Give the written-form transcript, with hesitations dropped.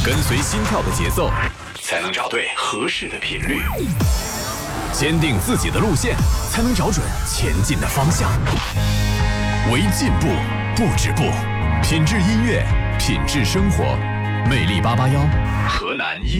跟随心跳的节奏，才能找对合适的频率；坚定自己的路线，才能找准前进的方向。为进步不止步，品质音乐，品质生活。魅力881，河南